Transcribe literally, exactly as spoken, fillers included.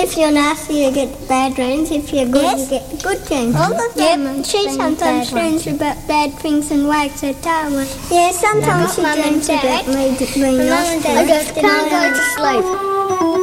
if you're nasty, you get bad dreams. If you're good, Yes. you get good dreams. All of them Yep. She bring sometimes bad ones. dreams about bad things and wags her tail. Yeah, sometimes got she Mum and dreams Dad. about me being Mum nasty. and Dad. I just can't go to sleep.